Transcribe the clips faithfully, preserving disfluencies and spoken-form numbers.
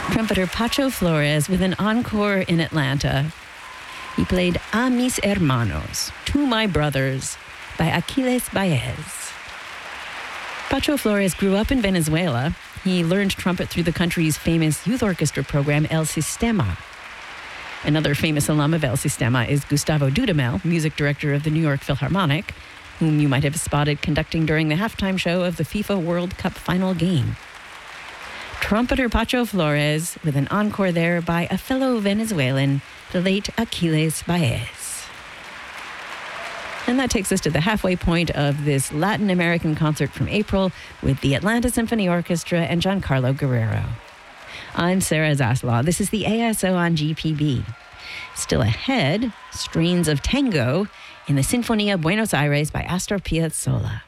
Trumpeter Pacho Flores with an encore in Atlanta. He played A Mis Hermanos, To My Brothers, by Aquiles Baez. Pacho Flores grew up in Venezuela. He learned trumpet through the country's famous youth orchestra program, El Sistema. Another famous alum of El Sistema is Gustavo Dudamel, music director of the New York Philharmonic, whom you might have spotted conducting during the halftime show of the FIFA World Cup final game. Trumpeter Pacho Flores with an encore there by a fellow Venezuelan, the late Aquiles Baez. And that takes us to the halfway point of this Latin American concert from April with the Atlanta Symphony Orchestra and Giancarlo Guerrero. I'm Sarah Zaslaw. This is the A S O on G P B. Still ahead, strains of tango in the Sinfonia Buenos Aires by Astor Piazzolla.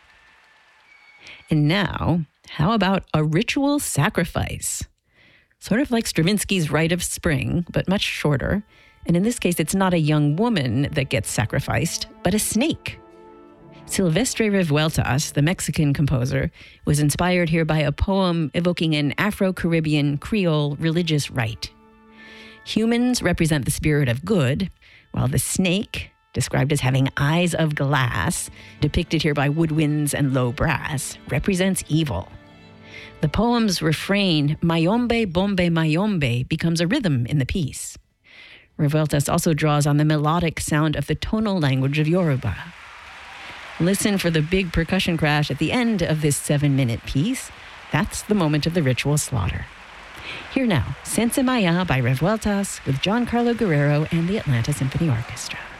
And now, how about a ritual sacrifice? Sort of like Stravinsky's Rite of Spring, but much shorter. And in this case, it's not a young woman that gets sacrificed, but a snake. Silvestre Revueltas, the Mexican composer, was inspired here by a poem evoking an Afro-Caribbean Creole religious rite. Humans represent the spirit of good, while the snake, described as having eyes of glass, depicted here by woodwinds and low brass, represents evil. The poem's refrain, Mayombe, Bombe, Mayombe, becomes a rhythm in the piece. Revueltas also draws on the melodic sound of the tonal language of Yoruba. Listen for the big percussion crash at the end of this seven-minute piece. That's the moment of the ritual slaughter. Here now, Sense Maya by Revueltas with Giancarlo Guerrero and the Atlanta Symphony Orchestra.